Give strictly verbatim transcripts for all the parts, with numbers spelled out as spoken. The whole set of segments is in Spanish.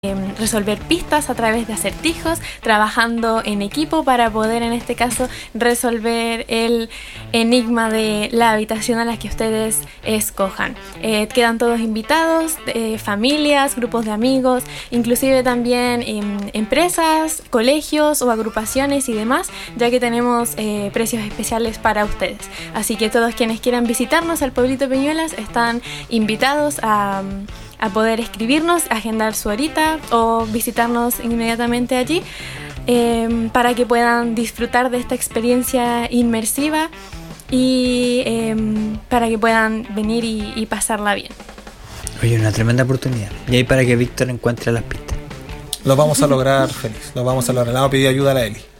resolver pistas a través de acertijos, trabajando en equipo para poder en este caso resolver el enigma de la habitación a la que ustedes escojan. Eh, quedan todos invitados, eh, familias, grupos de amigos, inclusive también eh, empresas, colegios o agrupaciones y demás, ya que tenemos eh, precios especiales para ustedes. Así que todos quienes quieran visitarnos al Pueblito Peñuelas están invitados a... a poder escribirnos, agendar su horita o visitarnos inmediatamente allí eh, para que puedan disfrutar de esta experiencia inmersiva y eh, para que puedan venir y, y pasarla bien. Oye, una tremenda oportunidad. Y ahí para que Víctor encuentre las pistas. Lo vamos a lograr, Félix. Lo vamos a lograr. Le vamos a pedir ayuda a la Eli.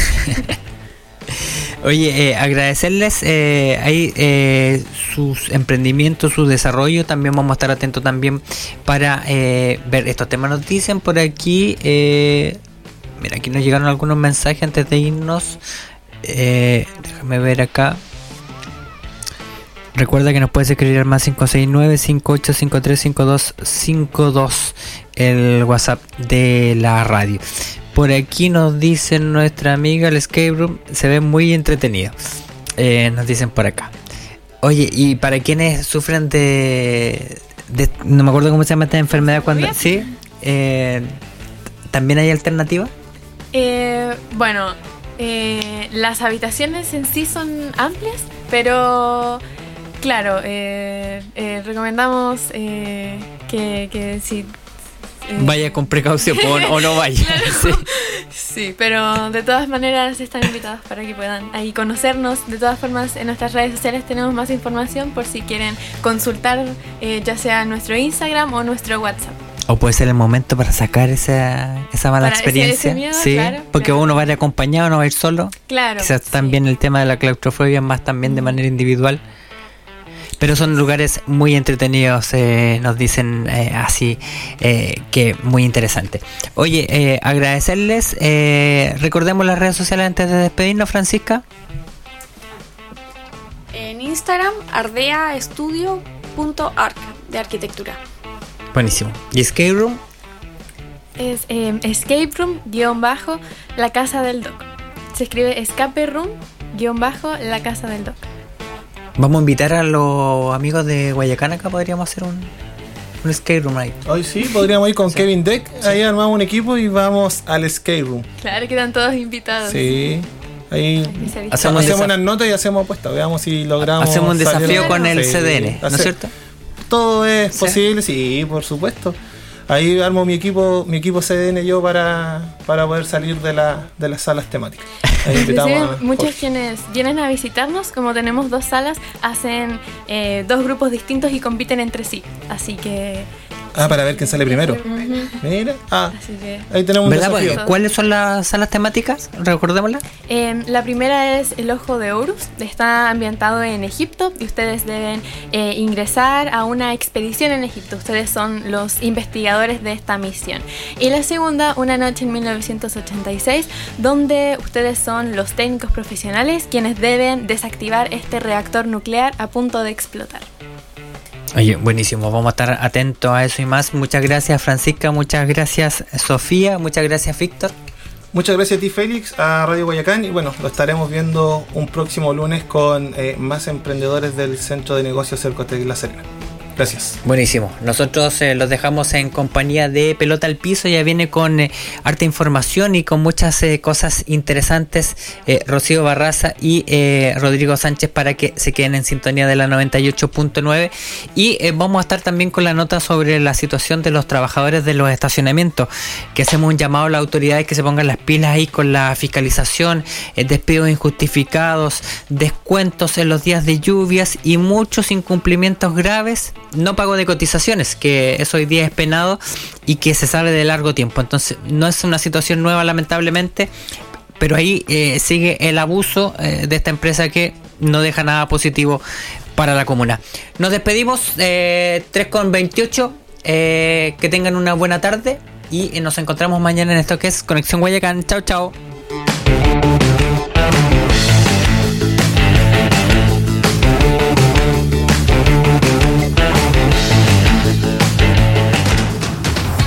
Oye, eh, agradecerles eh, ahí eh, sus emprendimientos, su desarrollo. También vamos a estar atentos también para eh, ver estos temas. Nos dicen por aquí, eh, mira, aquí nos llegaron algunos mensajes antes de irnos. Eh, déjame ver acá. Recuerda que nos puedes escribir al más cinco seis nueve, cinco ocho cinco tres, cinco dos cinco dos, el WhatsApp de la radio. Por aquí nos dicen nuestra amiga, el escape room se ve muy entretenido. Eh, nos dicen por acá. Oye, y para quienes sufren de, de no me acuerdo cómo se llama esta enfermedad cuando sí, eh, ¿también hay alternativa? Eh, bueno, eh, las habitaciones en sí son amplias, pero claro, eh, eh, recomendamos eh, que, que si Eh, vaya con precaución o, o no vaya. Claro. Sí. Sí, pero de todas maneras están invitados para que puedan ahí conocernos. De todas formas, en nuestras redes sociales tenemos más información por si quieren consultar, eh, ya sea nuestro Instagram o nuestro WhatsApp. O puede ser el momento para sacar esa, esa mala para experiencia. Ese, ese miedo, sí, claro, porque claro. Uno va a ir acompañado, no va a ir solo. Claro. Quizás sí. También el tema de la claustrofobia más también de manera individual. Pero son lugares muy entretenidos, eh, nos dicen eh, así, eh, que muy interesante. Oye, eh, agradecerles, eh, recordemos las redes sociales antes de despedirnos, Francisca. En Instagram, ardeaestudio punto arc, de arquitectura. Buenísimo. ¿Y Escape Room? Es eh, Escape Room, guión bajo, la casa del doc. Se escribe Escape Room, guión bajo, la casa del doc. Vamos a invitar a los amigos de Guayacán acá, podríamos hacer un, un escape room ahí. Hoy sí, podríamos ir con sí. Kevin Deck, sí. Ahí armamos un equipo y vamos al escape room. Claro, quedan todos invitados. Sí, ahí hacemos, hacemos unas notas y hacemos apuestas, veamos si logramos. Hacemos un desafío salir. Con el sí. C D N, ¿no es cierto? Todo es ¿sí? posible, sí, por supuesto. Ahí armo mi equipo, mi equipo C D N yo para, para poder salir de, la, de las salas temáticas. Ahí invitamos a, muchos quienes vienen a visitarnos, como tenemos dos salas, hacen eh, dos grupos distintos y compiten entre sí. Así que... Ah, sí, para ver quién sale primero. Uh-huh. Mira, ah, así que, ahí tenemos un ¿verdad? desafío. ¿Cuáles son las salas temáticas? Recordémoslas. Eh, la primera es el Ojo de Horus, está ambientado en Egipto y ustedes deben eh, ingresar a una expedición en Egipto. Ustedes son los investigadores de esta misión. Y la segunda, Una noche en mil novecientos ochenta y seis, donde ustedes son los técnicos profesionales quienes deben desactivar este reactor nuclear a punto de explotar. Oye, buenísimo, vamos a estar atentos a eso y más. Muchas gracias, Francisca, muchas gracias, Sofía, muchas gracias, Víctor. Muchas gracias a ti, Félix, a Radio Guayacán, y bueno, lo estaremos viendo un próximo lunes con eh, más emprendedores del Centro de Negocios Cercotec La Serena. Gracias. Buenísimo. Nosotros eh, los dejamos en compañía de Pelota al Piso. Ya viene con eh, harta información y con muchas eh, cosas interesantes. Eh, Rocío Barraza y eh, Rodrigo Sánchez para que se queden en sintonía de la noventa y ocho punto nueve. Y eh, vamos a estar también con la nota sobre la situación de los trabajadores de los estacionamientos. Que hacemos un llamado a las autoridades que se pongan las pilas ahí con la fiscalización, eh, despidos injustificados, descuentos en los días de lluvias y muchos incumplimientos graves. No pago de cotizaciones, que eso hoy día es penado y que se sabe de largo tiempo. Entonces no es una situación nueva, lamentablemente, pero ahí eh, sigue el abuso eh, de esta empresa que no deja nada positivo para la comuna. Nos despedimos, eh, tres con veintiocho, eh, que tengan una buena tarde y eh, nos encontramos mañana en esto que es Conexión Guayacán. Chao, chao.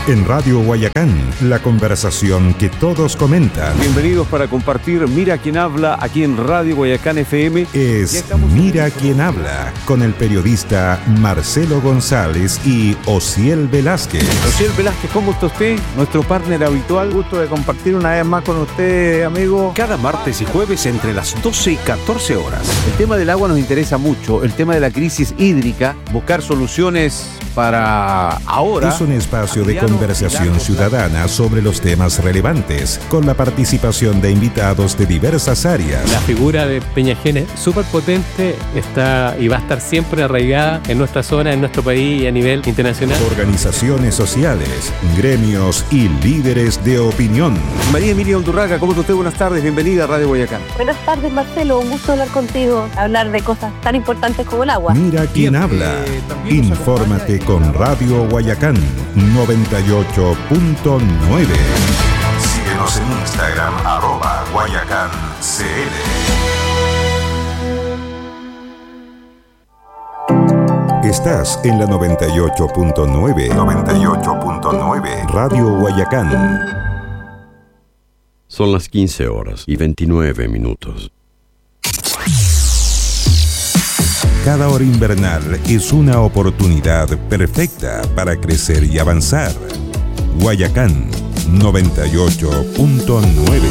En Radio Guayacán, la conversación que todos comentan. Bienvenidos para compartir Mira Quién Habla aquí en Radio Guayacán F M. Es Mira Quién Habla, con el periodista Marcelo González y Osiel Velázquez. Osiel Velázquez, ¿cómo está usted? Nuestro partner habitual. Gusto de compartir una vez más con usted, amigo. Cada martes y jueves entre las doce y catorce horas. El tema del agua nos interesa mucho, el tema de la crisis hídrica, buscar soluciones para ahora. Es un espacio de conversación ciudadana sobre los temas relevantes, con la participación de invitados de diversas áreas. La figura de Peñajén, súper potente, está y va a estar siempre arraigada en nuestra zona, en nuestro país y a nivel internacional. Organizaciones sociales, gremios y líderes de opinión. María Emilia Undurraga, ¿cómo está usted? Buenas tardes, bienvenida a Radio Guayacán. Buenas tardes, Marcelo, un gusto hablar contigo, hablar de cosas tan importantes como el agua. Mira quién Bien, habla, eh, infórmate con Radio Guayacán noventa y ocho punto nueve. Síguenos en Instagram, arroba Guayacán C L. Estás en la noventa y ocho punto nueve. noventa y ocho punto nueve. Radio Guayacán. Son las quince horas y veintinueve minutos. Cada hora invernal es una oportunidad perfecta para crecer y avanzar. Guayacán noventa y ocho punto nueve.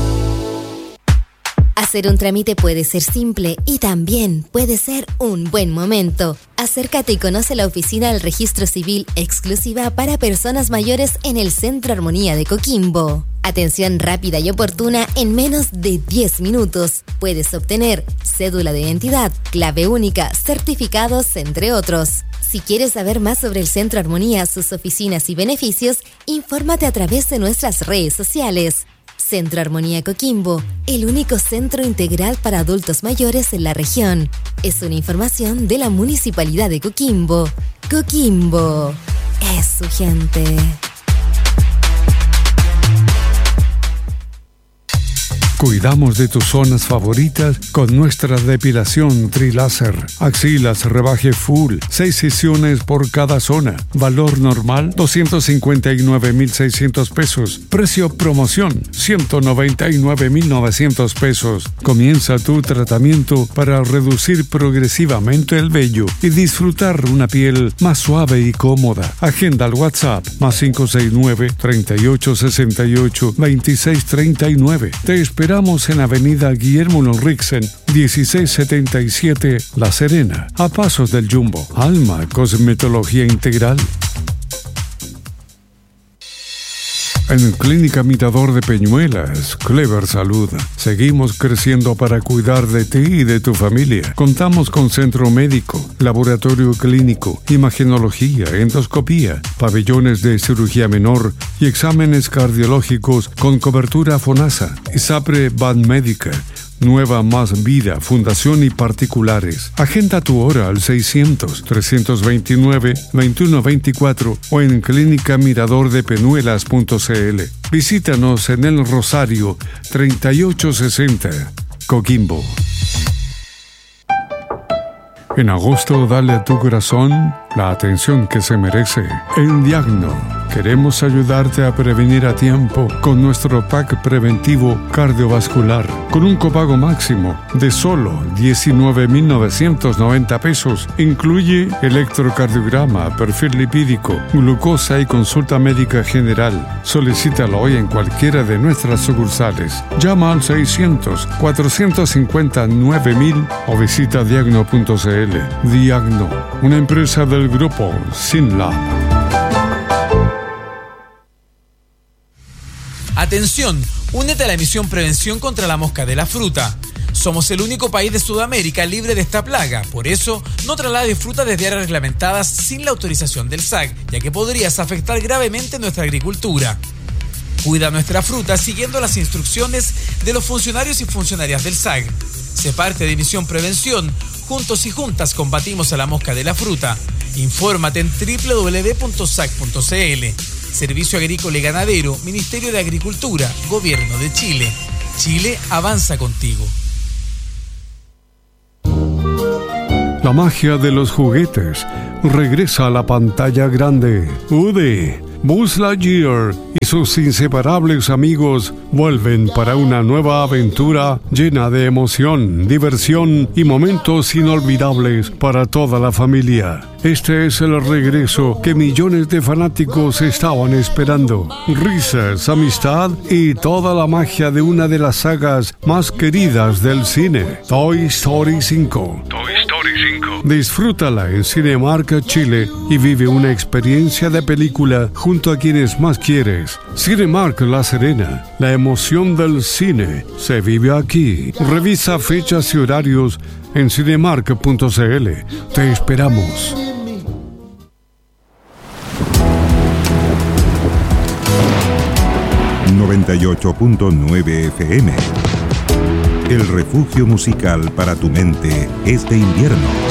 Hacer un trámite puede ser simple y también puede ser un buen momento. Acércate y conoce la oficina del Registro Civil exclusiva para personas mayores en el Centro Armonía de Coquimbo. Atención rápida y oportuna en menos de diez minutos. Puedes obtener cédula de identidad, clave única, certificados, entre otros. Si quieres saber más sobre el Centro Armonía, sus oficinas y beneficios, infórmate a través de nuestras redes sociales. Centro Armonía Coquimbo, el único centro integral para adultos mayores en la región. Es una información de la Municipalidad de Coquimbo. Coquimbo es su gente. Cuidamos de tus zonas favoritas con nuestra depilación Triláser. Axilas rebaje full, seis sesiones por cada zona. Valor normal, doscientos cincuenta y nueve mil seiscientos pesos. Precio promoción, ciento noventa y nueve mil novecientos pesos. Comienza tu tratamiento para reducir progresivamente el vello y disfrutar una piel más suave y cómoda. Agenda al WhatsApp, más cinco seis nueve, treinta y ocho sesenta y ocho, veintiséis treinta y nueve. Te esperamos en Avenida Guillermo Lorrixen, dieciséis setenta y siete, La Serena, a pasos del Jumbo. Alma Cosmetología Integral. En Clínica Mirador de Peñuelas, Clever Salud, seguimos creciendo para cuidar de ti y de tu familia. Contamos con centro médico, laboratorio clínico, imagenología, endoscopía, pabellones de cirugía menor y exámenes cardiológicos con cobertura FONASA, ISAPRE Banmédica, Nueva Más Vida, Fundación y particulares. Agenda tu hora al seiscientos, trescientos veintinueve, veintiuno veinticuatro o en clínica mirador de peñuelas punto c l. Visítanos en El Rosario, treinta y ocho sesenta, Coquimbo. En agosto, dale a tu corazón la atención que se merece. En Diagno, queremos ayudarte a prevenir a tiempo con nuestro pack preventivo cardiovascular, con un copago máximo de solo diecinueve mil novecientos noventa pesos. Incluye electrocardiograma, perfil lipídico, glucosa y consulta médica general. Solicítalo hoy en cualquiera de nuestras sucursales. Llama al seiscientos, cuatrocientos cincuenta, nueve mil o visita diagno punto c l. Diagno, una empresa del grupo Sinlab. Atención, únete a la misión Prevención contra la Mosca de la Fruta. Somos el único país de Sudamérica libre de esta plaga. Por eso, no traslades fruta desde áreas reglamentadas sin la autorización del S A C, ya que podrías afectar gravemente nuestra agricultura. Cuida nuestra fruta siguiendo las instrucciones de los funcionarios y funcionarias del S A C. Sé parte de Misión Prevención. Juntos y juntas combatimos a la mosca de la fruta. Infórmate en doble u doble u doble u punto s a c punto c l. Servicio Agrícola y Ganadero, Ministerio de Agricultura, Gobierno de Chile. Chile avanza contigo. La magia de los juguetes regresa a la pantalla grande. U D E, Buzz Lightyear y sus inseparables amigos vuelven para una nueva aventura llena de emoción, diversión y momentos inolvidables para toda la familia. Este es el regreso que millones de fanáticos estaban esperando. Risas, amistad y toda la magia de una de las sagas más queridas del cine, Toy Story cinco. Toy Story cinco. Disfrútala en Cinemark Chile y vive una experiencia de película junto a quienes más quieres. Cinemark La Serena, la emoción del cine se vive aquí. Revisa fechas y horarios en cinemark punto c l. Te esperamos. noventa y ocho punto nueve F M. El refugio musical para tu mente este invierno.